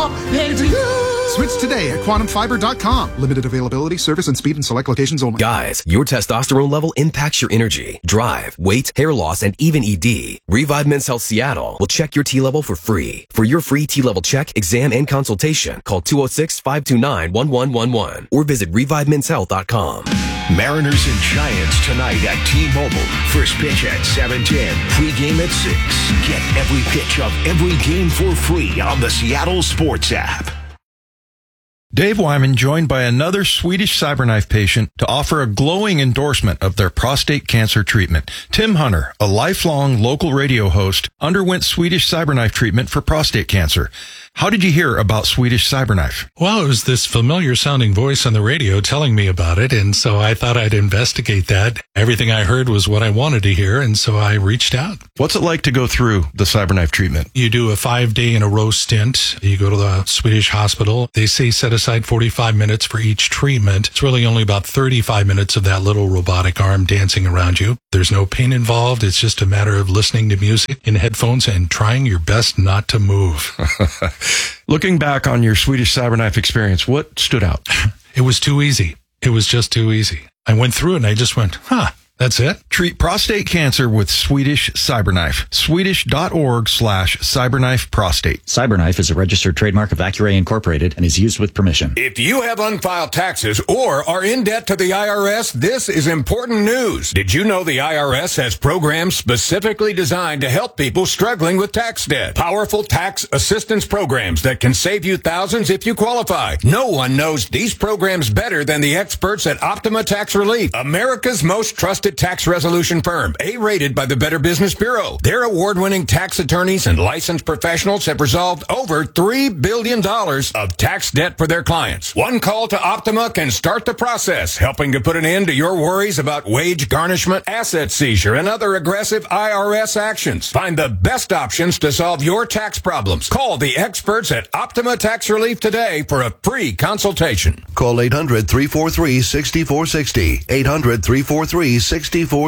top ATM. Switch today at quantumfiber.com. Limited availability, service and speed in select locations only. Guys, your testosterone level impacts your energy, drive, weight, hair loss, and even ED. Revive Men's Health Seattle will check your T level for free. For your free T level check, exam, and consultation, call 206-529-1111 or visit revivemenshealth.com. Mariners and Giants tonight at T-Mobile. First pitch at 7:10. Pre-game at 6. Get every pitch of every game for free on the Seattle Sports app. Dave Wyman joined by another Swedish CyberKnife patient to offer a glowing endorsement of their prostate cancer treatment. Tim Hunter, a lifelong local radio host, underwent Swedish CyberKnife treatment for prostate cancer. How did you hear about Swedish CyberKnife? Well, it was this familiar sounding voice on the radio telling me about it, and so I thought I'd investigate that. Everything I heard was what I wanted to hear, and so I reached out. What's it like to go through the CyberKnife treatment? You do a 5-day-in-a-row stint. You go to the Swedish hospital. They say set aside 45 minutes for each treatment. It's really only about 35 minutes of that little robotic arm dancing around you. There's no pain involved. It's just a matter of listening to music in headphones and trying your best not to move. Looking back on your Swedish CyberKnife experience, what stood out? It was too easy. It was just too easy. I went through it and I just went, that's it? Treat prostate cancer with Swedish CyberKnife. Swedish.org/CyberKnife prostate. CyberKnife is a registered trademark of Accuray Incorporated and is used with permission. If you have unfiled taxes or are in debt to the IRS, this is important news. Did you know the IRS has programs specifically designed to help people struggling with tax debt? Powerful tax assistance programs that can save you thousands if you qualify. No one knows these programs better than the experts at Optima Tax Relief, America's most trusted tax resolution firm, A-rated by the Better Business Bureau. Their award-winning tax attorneys and licensed professionals have resolved over $3 billion of tax debt for their clients. One call to Optima can start the process, helping to put an end to your worries about wage garnishment, asset seizure, and other aggressive IRS actions. Find the best options to solve your tax problems. Call the experts at Optima Tax Relief today for a free consultation. Call 800-343-6460. 800-343-6460.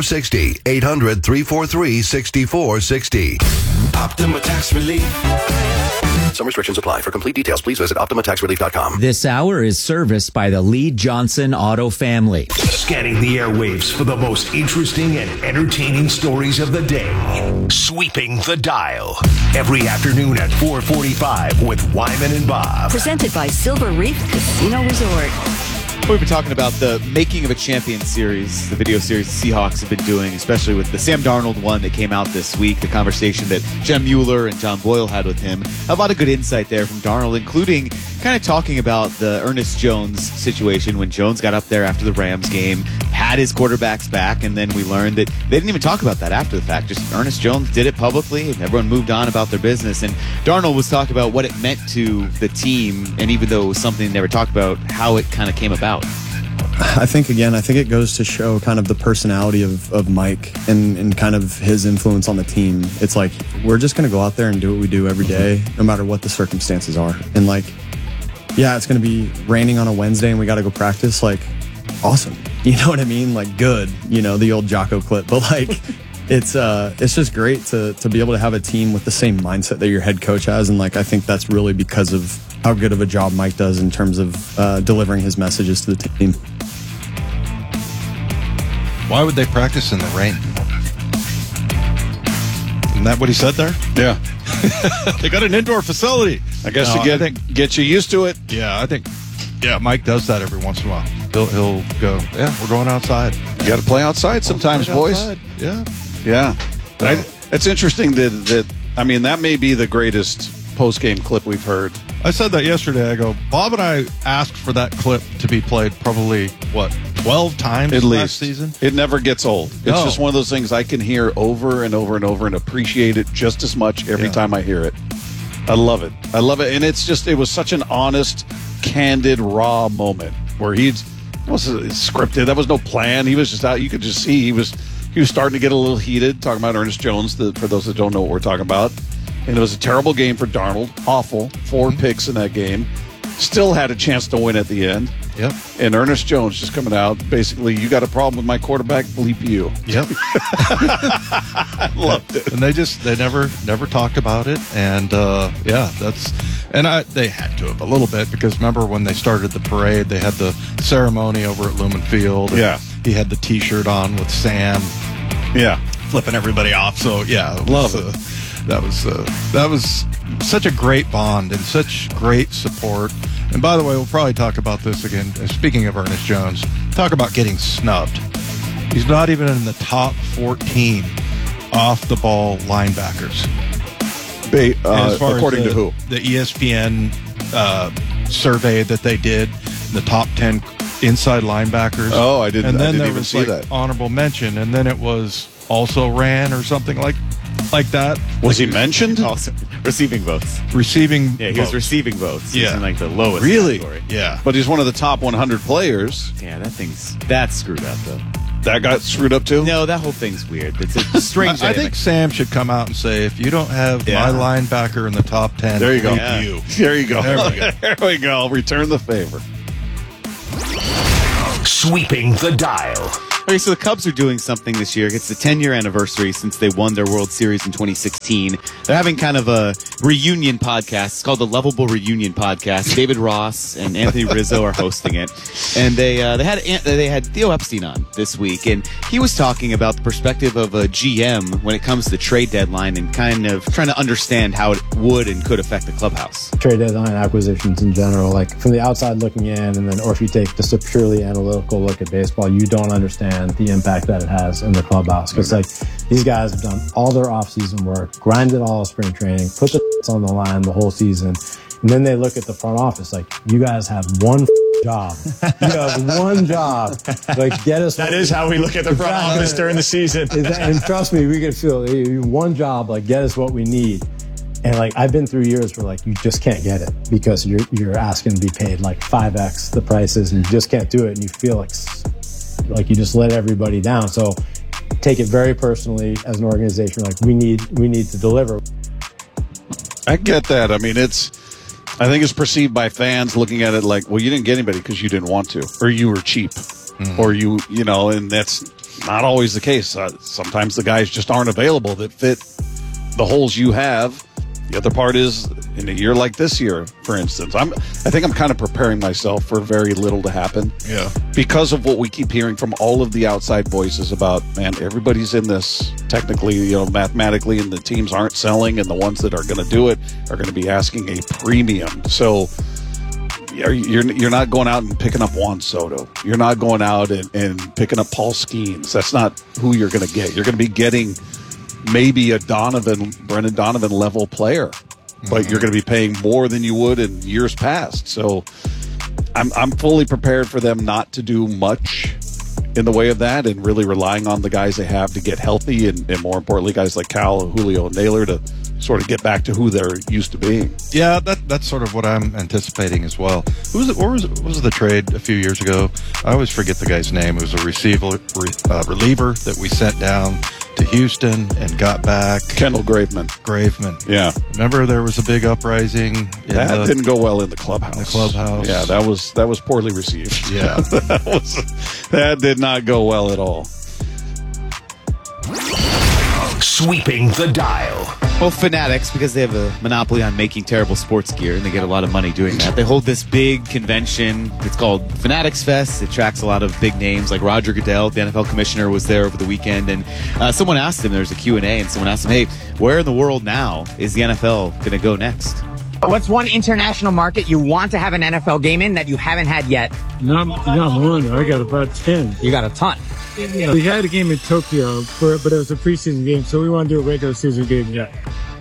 800-343-6460. Optima Tax Relief. Some restrictions apply. For complete details, please visit OptimaTaxRelief.com. This hour is serviced by the Lee Johnson Auto family. Scanning the airwaves for the most interesting and entertaining stories of the day. Sweeping the dial. Every afternoon at 4:45 with Wyman and Bob. Presented by Silver Reef Casino Resort. We've been talking about the Making of a Champion series, the video series the Seahawks have been doing, especially with the Sam Darnold one that came out this week, the conversation that Jem Mueller and John Boyle had with him. A lot of good insight there from Darnold, including kind of talking about the Ernest Jones situation when Jones got up there after the Rams game, had his quarterbacks back, and then we learned that they didn't even talk about that after the fact. Just Ernest Jones did it publicly, and everyone moved on about their business. And Darnold was talking about what it meant to the team, and even though it was something they never talked about, how it kind of came about. I think it goes to show kind of the personality of Mike and kind of his influence on the team. It's like, we're just going to go out there and do what we do every day, no matter what the circumstances are. And like, yeah, it's going to be raining on a Wednesday and we got to go practice. Like, awesome. You know what I mean? Like, good, the old Jocko clip, but like, it's just great to be able to have a team with the same mindset that your head coach has. And like, I think that's really because of how good of a job Mike does in terms of delivering his messages to the team. Why would they practice in the rain? Isn't that what he said there? Yeah. They got an indoor facility. I guess to get you used to it. Yeah, Mike does that every once in a while. He'll go, we're going outside. You got to play outside sometimes, boys. Outside. Yeah. Yeah. It's interesting that may be the greatest post-game clip we've heard. I said that yesterday. I go, Bob and I asked for that clip to be played probably, 12 times at least last season? It never gets old. It's just one of those things I can hear over and over and over and appreciate it just as much every time I hear it. I love it. And it was such an honest, candid, raw moment where it wasn't scripted. That was no plan. He was just out. You could just see he was starting to get a little heated, talking about Ernest Jones, for those that don't know what we're talking about. And it was a terrible game for Darnold. Awful. 4 picks in that game. Still had a chance to win at the end. Yep. And Ernest Jones just coming out, basically, you got a problem with my quarterback, bleep you. Yep. I loved it. And they never talked about it. And And they had to have a little bit, because remember when they started the parade, they had the ceremony over at Lumen Field. Yeah. He had the T-shirt on with Sam. Yeah. Flipping everybody off. So, yeah. Love it. That was such a great bond and such great support. And by the way, we'll probably talk about this again. Speaking of Ernest Jones, talk about getting snubbed. He's not even in the top 14 off-the-ball linebackers. According to who? The ESPN survey that they did, the top 10 inside linebackers. Oh, I didn't. And then there even was see that. Honorable mention, and then it was also ran or something like that. Was he mentioned? Also, receiving votes. Receiving. Yeah, he was receiving votes. Yeah, he's in like the lowest. Really? Category. Yeah, but he's one of the top 100 players. Yeah, that's screwed up though. That got screwed up too? No, that whole thing's weird. It's a strange. I think Sam should come out and say, if you don't have my linebacker in the top 10, there you go. Yeah. There you go. There we go. There we go. Return the favor. Sweeping the dial. Okay, so the Cubs are doing something this year. It's the 10-year anniversary since they won their World Series in 2016. They're having kind of a reunion podcast. It's called the Lovable Reunion Podcast. David Ross and Anthony Rizzo are hosting it, and they had Theo Epstein on this week, and he was talking about the perspective of a GM when it comes to the trade deadline and kind of trying to understand how it would and could affect the clubhouse. Trade deadline acquisitions in general, like from the outside looking in, and then or if you take just a purely analytical look at baseball, you don't understand the impact that it has in the clubhouse. Because like these guys have done all their off-season work, grinded all of spring training, put the on the line the whole season, and then they look at the front office like, you guys have one job. You have one job. Like, get us. That is how we look at the front office during the season. And trust me, we can feel one job. Like, get us what we need. And like, I've been through years where like you just can't get it because you're asking to be paid like 5x the prices, and you just can't do it, and you feel like you just let everybody down. So take it very personally as an organization. Like, we need to deliver. I get that. I mean, I think it's perceived by fans looking at it like, well, you didn't get anybody because you didn't want to, or you were cheap, or you know, and that's not always the case. Sometimes the guys just aren't available that fit the holes you have. The other part is, in a year like this year, for instance, I think I'm kind of preparing myself for very little to happen. Yeah. Because of what we keep hearing from all of the outside voices about, man, everybody's in this technically, you know, mathematically, and the teams aren't selling, and the ones that are going to do it are going to be asking a premium. So you're not going out and picking up Juan Soto. You're not going out and picking up Paul Skeens. That's not who you're going to get. You're going to be getting maybe a Brendan Donovan level player, but you're going to be paying more than you would in years past. So I'm fully prepared for them not to do much in the way of that, and really relying on the guys they have to get healthy, and more importantly, guys like Cal, Julio, and Naylor to sort of get back to who they're used to being. Yeah, that's sort of what I'm anticipating as well. What was the trade a few years ago? I always forget the guy's name. It was a reliever that we sent down to Houston and got back. Kendall Graveman. Yeah. Remember there was a big uprising? That didn't go well in the clubhouse. Yeah, that was poorly received. Yeah. that did not go well at all. Sweeping the dial. Well, Fanatics, because they have a monopoly on making terrible sports gear, and they get a lot of money doing that, they hold this big convention. It's called Fanatics Fest. It attracts a lot of big names, like Roger Goodell, the NFL commissioner, was there over the weekend, and someone asked him, there was a Q&A, and someone asked him, hey, where in the world now is the NFL going to go next? What's one international market you want to have an NFL game in that you haven't had yet? Not one. I got about 10. You got a ton. We had a game in Tokyo, but it was a preseason game, so we want to do a regular season game yet.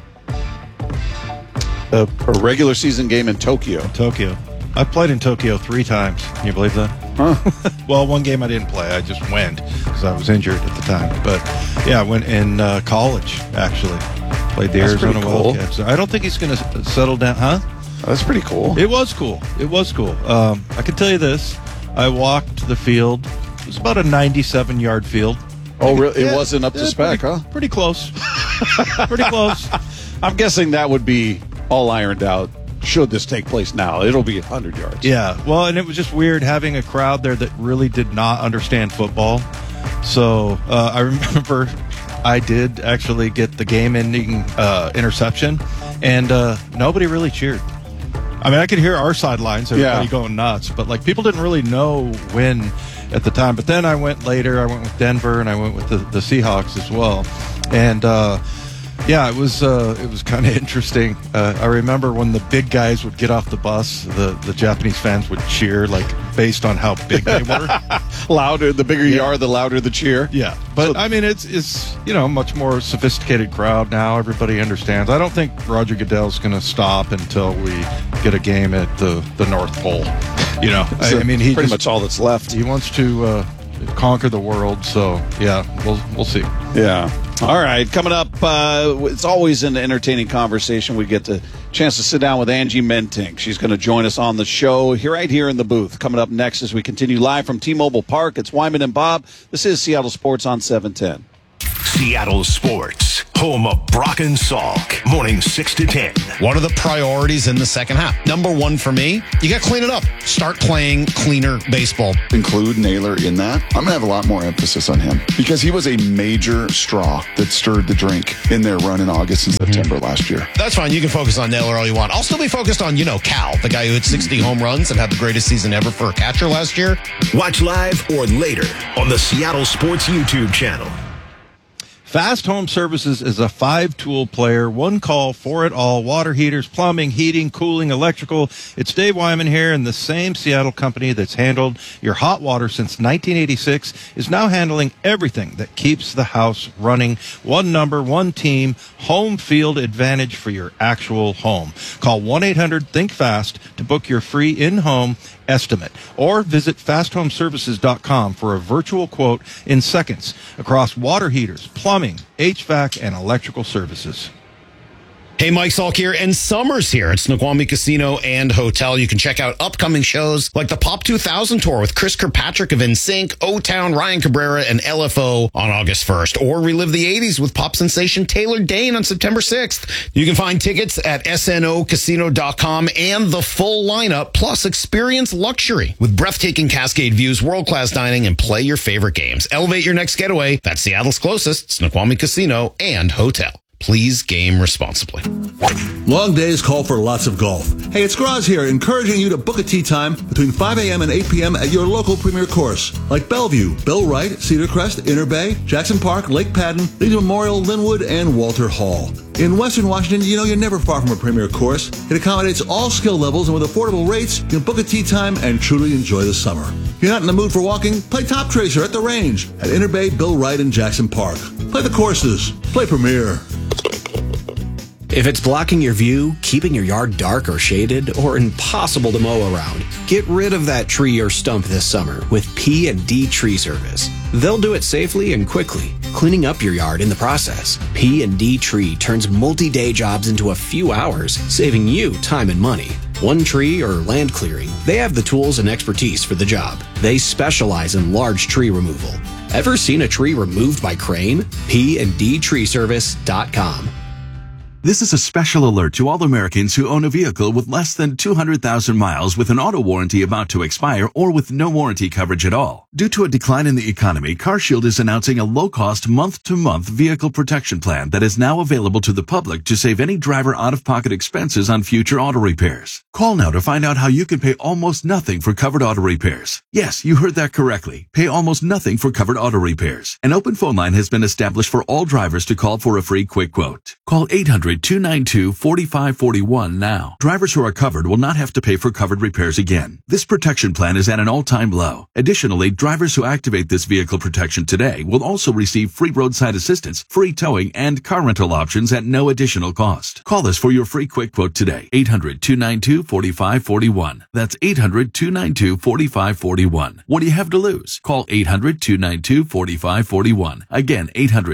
A regular season game in Tokyo. I played in Tokyo 3 times. Can you believe that? Huh? Well, one game I didn't play. I just went because I was injured at the time. But yeah, I went in college, actually. Played the Arizona Wildcats. I don't think he's going to settle down. Huh? That's pretty cool. It was cool. I can tell you this. I walked the field. It was about a 97-yard field. Oh, really? It wasn't up to spec, huh? Pretty close. Pretty close. I'm guessing that would be all ironed out. Should this take place now, it'll be 100 yards. Yeah. Well, and it was just weird having a crowd there that really did not understand football. So I remember I did actually get the game-ending interception, and nobody really cheered. I mean, I could hear our sidelines, everybody going nuts, but like people didn't really know when at the time. But then I went later. I went with Denver, and I went with the Seahawks as well. And it was kind of interesting. I remember when the big guys would get off the bus, the Japanese fans would cheer like based on how big they were. Louder, the bigger you are, the louder the cheer. Yeah, but I mean, it's much more sophisticated crowd now. Everybody understands. I don't think Roger Goodell's going to stop until we get a game at the North Pole. I mean, he pretty much all that's left. He wants to conquer the world. So yeah, we'll see. Yeah. All right, coming up, it's always an entertaining conversation. We get the chance to sit down with Angie Mentink. She's going to join us on the show right here in the booth. Coming up next as we continue live from T-Mobile Park, it's Wyman and Bob. This is Seattle Sports on 710. Seattle Sports, home of Brock and Salk, morning 6 to 10. What are the priorities in the second half? Number one for me, you got to clean it up. Start playing cleaner baseball. Include Naylor in that. I'm going to have a lot more emphasis on him because he was a major straw that stirred the drink in their run in August and September last year. That's fine. You can focus on Naylor all you want. I'll still be focused on, Cal, the guy who hit 60 home runs and had the greatest season ever for a catcher last year. Watch live or later on the Seattle Sports YouTube channel. Fast Home Services is a 5-tool player, one call for it all: water heaters, plumbing, heating, cooling, electrical. It's Dave Wyman here, and the same Seattle company that's handled your hot water since 1986 is now handling everything that keeps the house running. One number, one team, home field advantage for your actual home. Call 1-800-THINK-FAST to book your free in-home estimate, or visit fasthomeservices.com for a virtual quote in seconds across water heaters, plumbing, HVAC, and electrical services. Hey, Mike Salk here, and summer's here at Snoqualmie Casino and Hotel. You can check out upcoming shows like the Pop 2000 Tour with Chris Kirkpatrick of NSYNC, O-Town, Ryan Cabrera, and LFO on August 1st, or relive the 80s with pop sensation Taylor Dayne on September 6th. You can find tickets at snocasino.com and the full lineup, plus experience luxury with breathtaking Cascade views, world-class dining, and play your favorite games. Elevate your next getaway. That's Seattle's closest, Snoqualmie Casino and Hotel. Please game responsibly. Long days call for lots of golf. Hey, it's Graz here, encouraging you to book a tee time between 5 a.m. and 8 p.m. at your local premier course, like Bellevue, Bill Wright, Cedar Crest, Inner Bay, Jackson Park, Lake Padden, Legion Memorial, Linwood, and Walter Hall. In Western Washington, you're never far from a premier course. It accommodates all skill levels, and with affordable rates, you can book a tee time and truly enjoy the summer. If you're not in the mood for walking, play Top Tracer at the range at Inner Bay, Bill Wright, and Jackson Park. Play the courses. Play Premier. If it's blocking your view, keeping your yard dark or shaded, or impossible to mow around, get rid of that tree or stump this summer with P&D Tree Service. They'll do it safely and quickly, cleaning up your yard in the process. P&D Tree turns multi-day jobs into a few hours, saving you time and money. One tree or land clearing, they have the tools and expertise for the job. They specialize in large tree removal. Ever seen a tree removed by crane? PndTreeservice.com. This is a special alert to all Americans who own a vehicle with less than 200,000 miles with an auto warranty about to expire or with no warranty coverage at all. Due to a decline in the economy, CarShield is announcing a low-cost month-to-month vehicle protection plan that is now available to the public to save any driver out-of-pocket expenses on future auto repairs. Call now to find out how you can pay almost nothing for covered auto repairs. Yes, you heard that correctly. Pay almost nothing for covered auto repairs. An open phone line has been established for all drivers to call for a free quick quote. Call 800-292-4541 now. Drivers who are covered will not have to pay for covered repairs again. This protection plan is at an all-time low. Additionally, drivers who activate this vehicle protection today will also receive free roadside assistance, free towing, and car rental options at no additional cost. Call us for your free quick quote today. 800-292-4541. That's 800-292-4541. What do you have to lose? Call 800-292-4541. Again,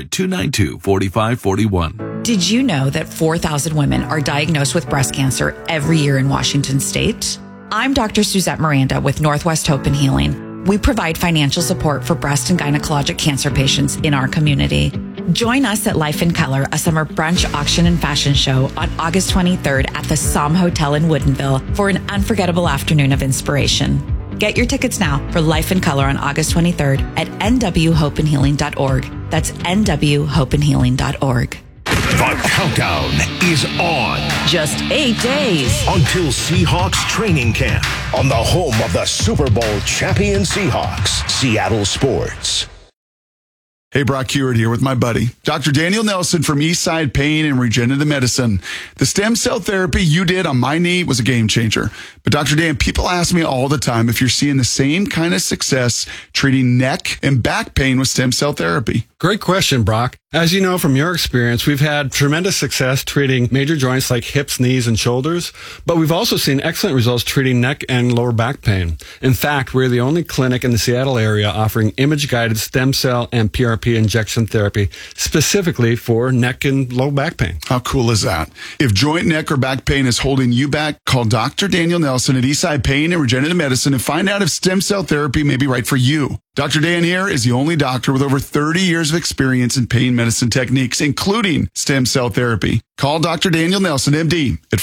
800-292-4541. Did you know that 4,000 women are diagnosed with breast cancer every year in Washington state? I'm Dr. Suzette Miranda with Northwest Hope and Healing. We provide financial support for breast and gynecologic cancer patients in our community. Join us at Life in Color, a summer brunch, auction, and fashion show on August 23rd at the Somme Hotel in Woodinville for an unforgettable afternoon of inspiration. Get your tickets now for Life in Color on August 23rd at nwhopeandhealing.org. That's nwhopeandhealing.org. The countdown is on. Just 8 days until Seahawks training camp on the home of the Super Bowl champion Seahawks, Seattle Sports. Hey, Brock Hewitt here with my buddy, Dr. Daniel Nelson from Eastside Pain and Regenerative Medicine. The stem cell therapy you did on my knee was a game changer. But Dr. Dan, people ask me all the time if you're seeing the same kind of success treating neck and back pain with stem cell therapy. Great question, Brock. As you know from your experience, we've had tremendous success treating major joints like hips, knees, and shoulders, but we've also seen excellent results treating neck and lower back pain. In fact, we're the only clinic in the Seattle area offering image-guided stem cell and PRP injection therapy specifically for neck and low back pain. How cool is that? If joint, neck, or back pain is holding you back, call Dr. Daniel Nelson at Eastside Pain and Regenerative Medicine and find out if stem cell therapy may be right for you. Dr. Dan here is the only doctor with over 30 years of experience in pain medicine techniques, including stem cell therapy. Call Dr. Daniel Nelson, MD, at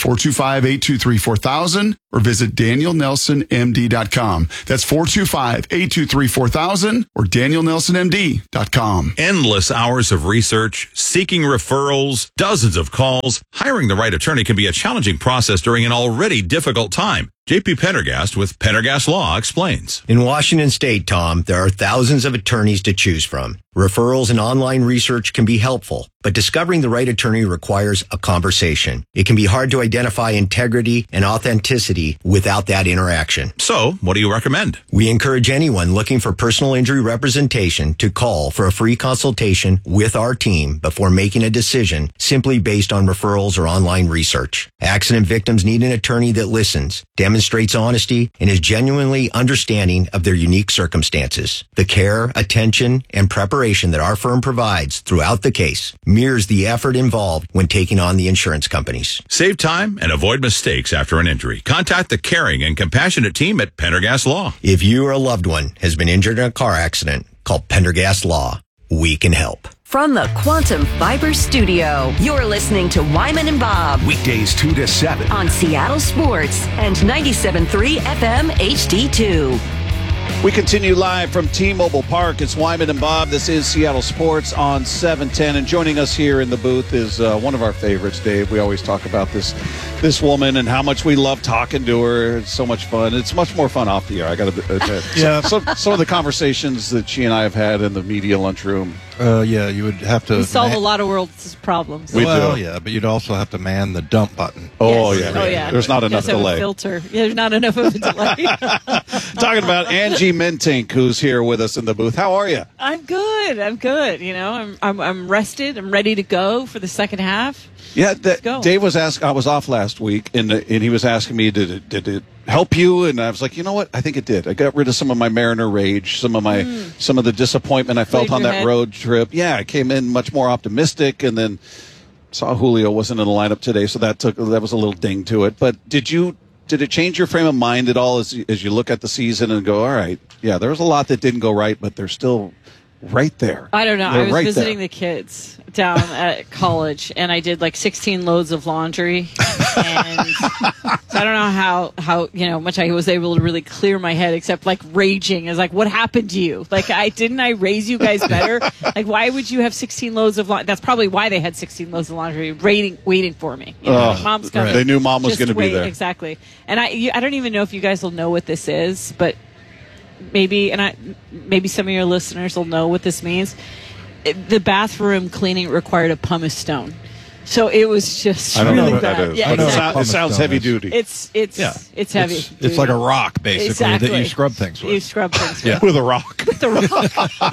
425-823-4000 or visit danielnelsonmd.com. That's 425-823-4000 or danielnelsonmd.com. Endless hours of research, seeking referrals, dozens of calls. Hiring the right attorney can be a challenging process during an already difficult time. JP Pendergast with Pendergast Law explains. In Washington State, Tom, there are thousands of attorneys to choose from. Referrals and online research can be helpful, but discovering the right attorney requires a conversation. It can be hard to identify integrity and authenticity without that interaction. So, what do you recommend? We encourage anyone looking for personal injury representation to call for a free consultation with our team before making a decision simply based on referrals or online research. Accident victims need an attorney that listens, demonstrates honesty, and is genuinely understanding of their unique circumstances. The care, attention, and preparation that our firm provides throughout the case mirrors the effort involved when taking on the insurance companies. Save time and avoid mistakes after an injury. Contact the caring and compassionate team at Pendergast Law. If you or a loved one has been injured in a car accident, call Pendergast Law. We can help. From the Quantum Fiber Studio, you're listening to Wyman and Bob. Weekdays 2 to 7 on Seattle Sports and 97.3 FM HD2. We continue live from T-Mobile Park. It's Wyman and Bob. This is Seattle Sports on 710. And joining us here in the booth is one of our favorites, Dave. We always talk about this woman and how much we love talking to her. It's so much fun. It's much more fun off the air, I got to admit. Yeah. Some of the conversations that she and I have had in the media lunchroom. Yeah, you would have to... We solve a lot of world's problems. We do. Yeah, but you'd also have to man the dump button. Oh, yes. yeah. Oh, yeah. There's not enough delay. Filter. Yeah, there's not enough of a delay. Talking about Angie Mentink, who's here with us in the booth. How are you? I'm good. You know, I'm rested. I'm ready to go for the second half. Yeah, Dave was asking. I was off last week, and he was asking me, did it help you? And I was like, you know what? I think it did. I got rid of some of my Mariner rage, some of the disappointment I felt on that road trip. Yeah, I came in much more optimistic, and then saw Julio wasn't in the lineup today, so that was a little ding to it. But did it change your frame of mind at all as you look at the season and go, all right, yeah, there was a lot that didn't go right, but they're still right there. I don't know. I was right visiting there. the kids down at college, and I did like 16 loads of laundry. And so I don't know how much I was able to really clear my head, except like raging. Is like, what happened to you? Like, didn't I raise you guys better? Like, why would you have 16 loads of laundry? That's probably why they had 16 loads of laundry waiting for me. You know, Mom's coming. They knew Mom was going to be there. Exactly. And I don't even know if you guys will know what this is, but maybe some of your listeners will know what this means. The bathroom cleaning required a pumice stone, so it was just really bad. Yeah, exactly. It sounds heavy duty. It's heavy. It's like a rock, basically, that you scrub things with. You scrub things with. With a rock. With a rock.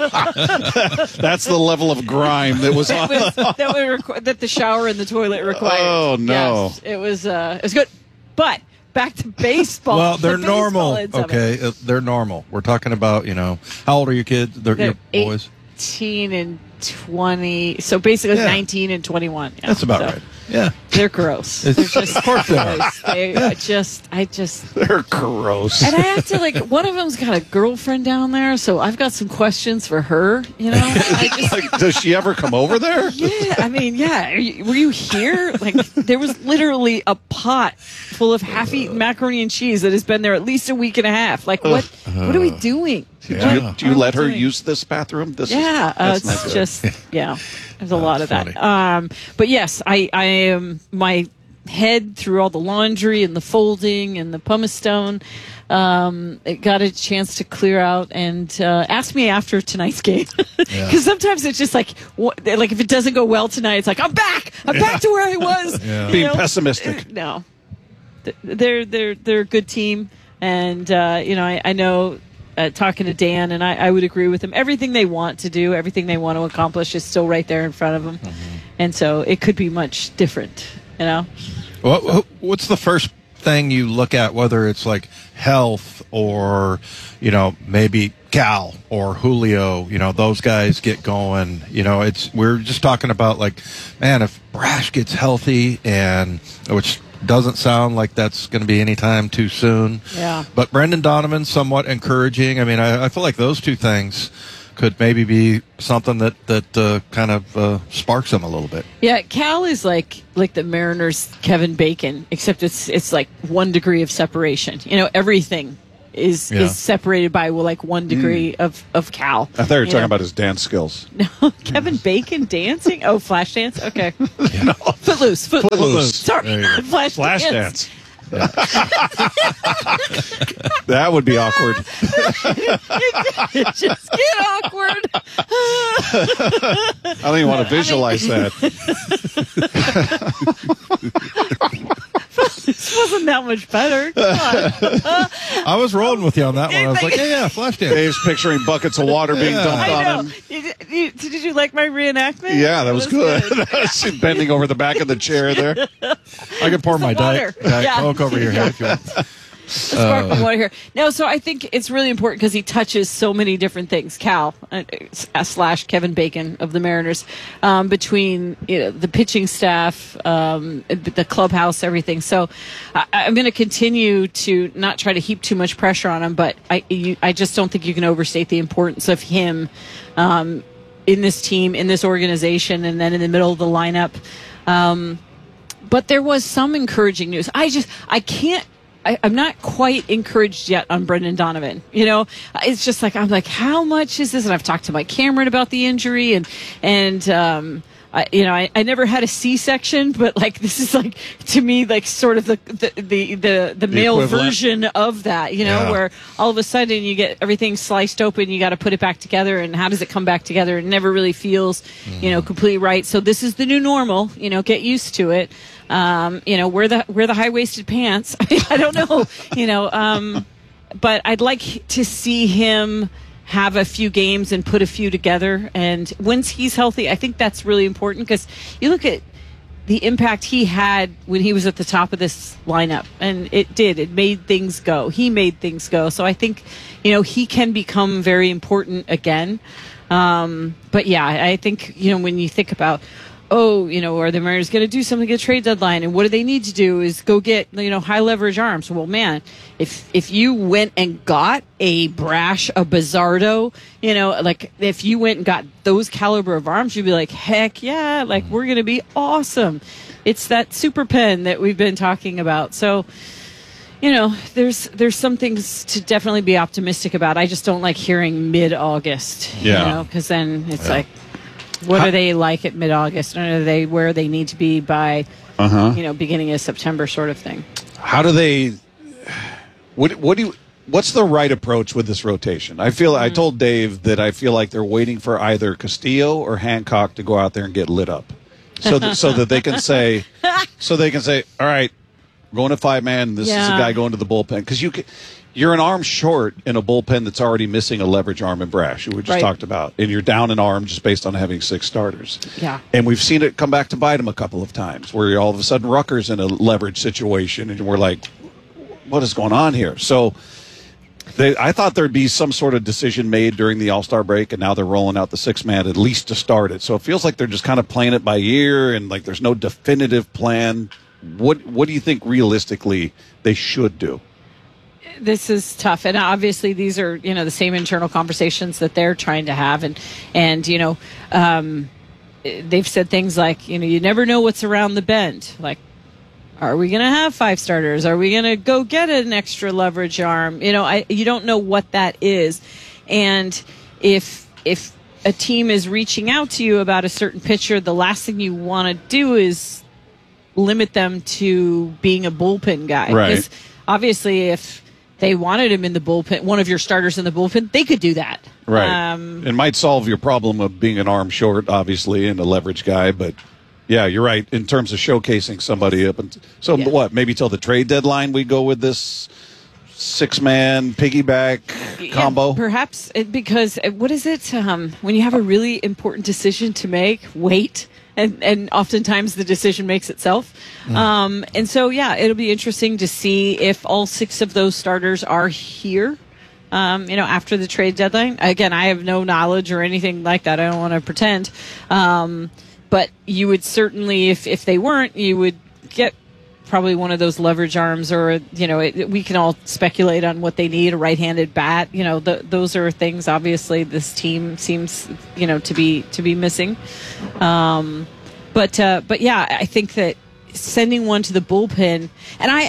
That's the level of grime that was on. that the shower and the toilet required. Oh no! Yes, it was good, but. Back to baseball. Well, they're normal. Okay, they're normal. We're talking about, how old are your kids? They're your boys? 18 and 20. So basically 19 and 21. Yeah. That's about right. Yeah. They're gross. They're just, of course they are. I just. They're gross. And I have to, one of them's got a girlfriend down there, so I've got some questions for her, Does she ever come over there? Yeah, I mean, yeah. Were you here? There was literally a pot full of half-eaten macaroni and cheese that has been there at least a week and a half. What? what are we doing? Do you let her use this bathroom? There's a lot of funny. that. But yes, I am my head through all the laundry and the folding and the pumice stone. It got a chance to clear out and ask me after tonight's game, because sometimes it's just like if it doesn't go well tonight, it's like I'm back to where I was. Being pessimistic. No, they're a good team, and I know. Talking to Dan, and I would agree with him. Everything they want to do, everything they want to accomplish is still right there in front of them. Mm-hmm. And so it could be much different, Well, what's the first thing you look at, whether it's like health or, maybe Cal or Julio, those guys get going, we're just talking about if Brash gets healthy, and which doesn't sound like that's going to be anytime too soon. Yeah. But Brendan Donovan, somewhat encouraging. I mean, I feel like those two things could maybe be something that kind of sparks him a little bit. Yeah, Cal is like the Mariners' Kevin Bacon, except it's like 1 degree of separation. Everything is separated by 1 degree of Cal. I thought you were talking about his dance skills. No, Kevin Bacon dancing? Oh, flash dance? Okay. Footloose. Sorry, flash dance. That would be awkward. It just get awkward. I don't even want to visualize that. This wasn't that much better. Come on. I was rolling with you on that one. I was like, yeah, flash dance. Dave's picturing buckets of water being dumped on him. Did you like my reenactment? Yeah, that was good. She's bending over the back of the chair there. I can pour my Diet Coke over your head if you want. Sparkling water here. No, so I think it's really important because he touches so many different things. Cal / Kevin Bacon of the Mariners, between the pitching staff, the clubhouse, everything. So I'm going to continue to not try to heap too much pressure on him, but I just don't think you can overstate the importance of him in this team, in this organization, and then in the middle of the lineup. But there was some encouraging news. I'm not quite encouraged yet on Brendan Donovan. It's just I'm like, how much is this? And I've talked to Mike Cameron about the injury, and I never had a C-section, but this is to me sort of the male equivalent version of that. Where all of a sudden you get everything sliced open, you got to put it back together, and how does it come back together? It never really feels completely right. So this is the new normal. Get used to it. Wear the high-waisted pants. I don't know, but I'd like to see him have a few games and put a few together. And once he's healthy, I think that's really important, because you look at the impact he had when he was at the top of this lineup, and it made things go. He made things go. So I think, he can become very important again. But yeah, I think, when you think about, are the Mariners going to do something at the trade deadline? And what do they need to do is go get, high leverage arms. Well, man, if you went and got a Brash, a Bizzardo, if you went and got those caliber of arms, you'd be like, heck yeah, we're going to be awesome. It's that super pen that we've been talking about. So, there's some things to definitely be optimistic about. I just don't like hearing mid-August, because then it's what are they like at mid-August? And are they where they need to be by, beginning of September sort of thing? How do they? What's the right approach with this rotation? I told Dave that I feel like they're waiting for either Castillo or Hancock to go out there and get lit up, so that they can say, all right, we're going to 5-man. This is a guy going to the bullpen, because you're an arm short in a bullpen that's already missing a leverage arm in Brash, who we just talked about. And you're down an arm just based on having 6 starters. Yeah. And we've seen it come back to bite him a couple of times, where all of a sudden Rucker's in a leverage situation, and we're like, what is going on here? So I thought there'd be some sort of decision made during the All-Star break, and now they're rolling out the 6-man at least to start it. So it feels like they're just kind of playing it by ear, and there's no definitive plan. What do you think realistically they should do? This is tough, and obviously these are the same internal conversations that they're trying to have, and they've said things like you never know what's around the bend. Are we going to have 5 starters? Are we going to go get an extra leverage arm? You don't know what that is. And if a team is reaching out to you about a certain pitcher, the last thing you want to do is limit them to being a bullpen guy. Right. Because obviously if they wanted him in the bullpen, one of your starters in the bullpen, they could do that. Right. It might solve your problem of being an arm short, obviously, and a leverage guy, but yeah, you're right. In terms of showcasing somebody up, what? Maybe till the trade deadline we go with this 6-man piggyback combo. Perhaps because what is it? When you have a really important decision to make, wait, and oftentimes the decision makes itself. And so it'll be interesting to see if all 6 of those starters are here. After the trade deadline. Again, I have no knowledge or anything like that. I don't want to pretend. But you would certainly, if they weren't, you would get probably one of those leverage arms, or we can all speculate on what they need, a right-handed bat. Those are things obviously this team seems to be missing. But I think that sending one to the bullpen, and I've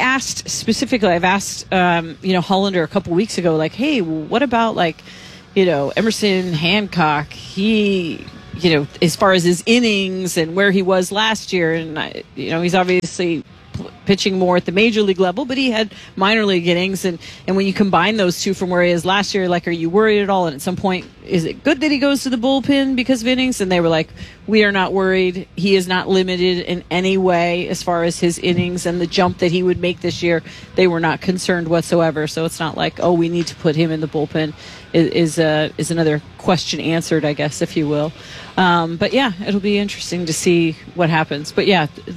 asked Hollander a couple weeks ago, like, hey, what about Emerson Hancock? He, as far as his innings and where he was last year, and he's obviously pitching more at the major league level, but he had minor league innings, and when you combine those two from where he is last year, are you worried at all? And at some point, is it good that he goes to the bullpen because of innings? And they were like, we are not worried. He is not limited in any way as far as his innings and the jump that he would make this year. They were not concerned whatsoever. So it's not like, we need to put him in the bullpen. Is another question answered, I guess, if you will. But it'll be interesting to see what happens. But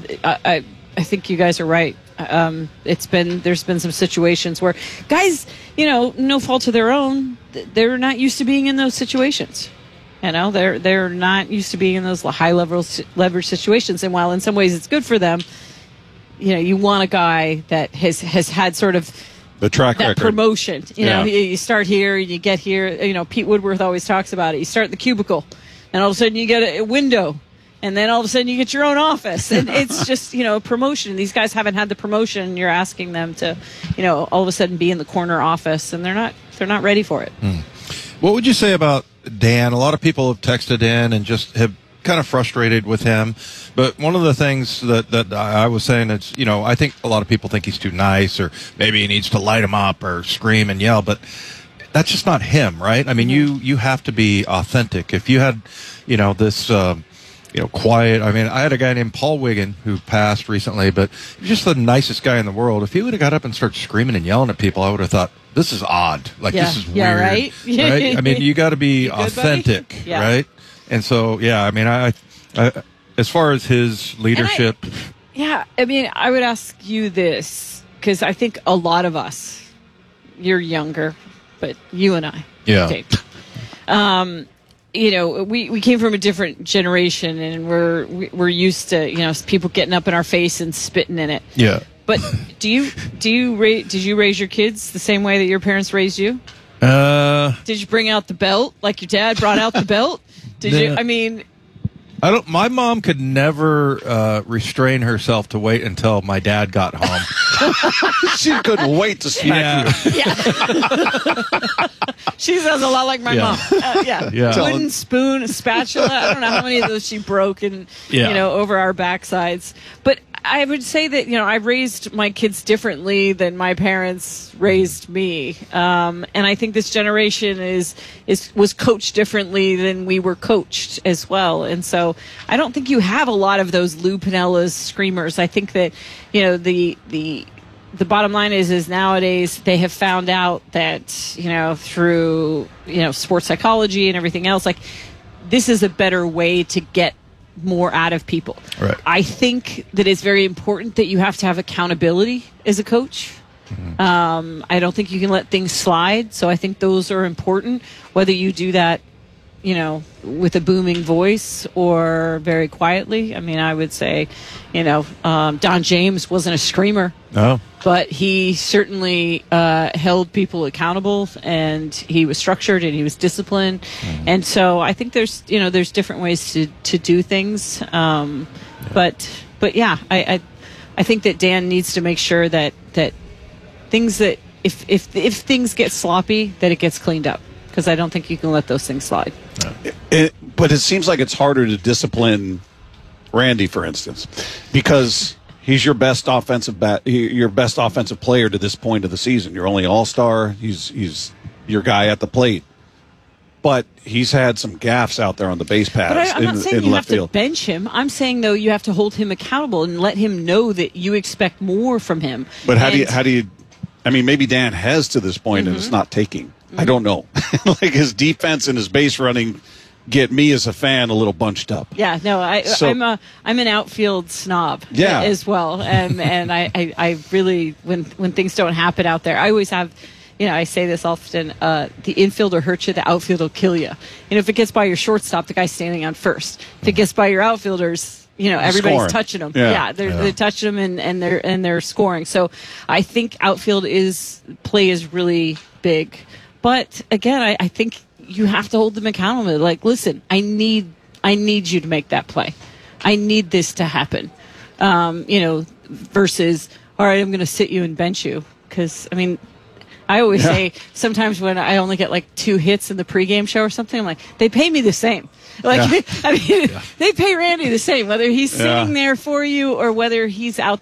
I think you guys are right. There's been some situations where guys, no fault of their own, they're not used to being in those situations. They're not used to being in those high leverage situations. And while in some ways it's good for them, you want a guy that has had sort of the track that record. Promotion. You start here and you get here. Pete Woodworth always talks about it. You start in the cubicle, and all of a sudden you get a window. And then all of a sudden you get your own office. And it's just, promotion. These guys haven't had the promotion. You're asking them to, all of a sudden be in the corner office, and they're not ready for it. What would you say about Dan? A lot of people have texted in and just have kind of frustrated with him. But one of the things that I was saying is, I think a lot of people think he's too nice, or maybe he needs to light him up or scream and yell, but that's just not him, right? I mean, you have to be authentic. If you had, this, quiet. I mean, I had a guy named Paul Wiggin who passed recently, but he was just the nicest guy in the world. If he would have got up and started screaming and yelling at people, I would have thought, this is odd. This is weird. Yeah, right? Right? I mean, you got to be authentic, right? And so, I mean, I as far as his leadership. I mean, I would ask you this, because I think a lot of us, you're younger, but you and I. Yeah. Okay. We came from a different generation, and we're used to, people getting up in our face and spitting in it. Yeah. But did you raise your kids the same way that your parents raised you? Did you bring out the belt like your dad brought out the belt? Did you? I mean, I don't. My mom could never restrain herself to wait until my dad got home. She couldn't wait to smack you. Yeah. She sounds a lot like my mom. Wooden spoon, a spatula. I don't know how many of those she broke and over our backsides. But I would say that I've raised my kids differently than my parents raised me, and I think this generation was coached differently than we were coached as well. And so I don't think you have a lot of those Lou Pinella's screamers. I think that the bottom line is nowadays they have found out that through sports psychology and everything else, like, this is a better way to get more out of people. Right. I think that it's very important that you have to have accountability as a coach. Mm-hmm. I don't think you can let things slide. So I think those are important, whether you do that, with a booming voice or very quietly. I mean, I would say, Don James wasn't a screamer. No. But he certainly held people accountable, and he was structured and he was disciplined. Mm-hmm. And so I think there's different ways to do things. But yeah, I think that Dan needs to make sure that things that if things get sloppy, that it gets cleaned up, because I don't think you can let those things slide. But it seems like it's harder to discipline Randy, for instance, because he's your best offensive player to this point of the season. You're only all-star. He's your guy at the plate. But he's had some gaffes out there on the base paths. But I'm not saying you have field. to bench him. I'm saying, though, you have to hold him accountable and let him know that you expect more from him. But how do you? I mean, maybe Dan has to this point, and it's not taking. I don't know. Like his defense and his base running get me as a fan a little bunched up. Yeah, no, I'm an outfield snob as well, and I really when things don't happen out there, I always have. I say this often, the infield will hurt you, the outfield will kill you. If it gets by your shortstop, the guy's standing on first. If it gets by your outfilders, everybody's scoring. Touching them. Yeah, they're touching them and they're scoring. So I think outfield play is really big. But again, I think you have to hold them accountable. Like, listen, I need you to make that play. I need this to happen. Versus, all right, I'm going to sit you and bench you. Because, I always say sometimes when I only get like 2 hits in the pregame show or something, I'm like, they pay me the same. They pay Randy the same, whether he's sitting there for you or whether he's out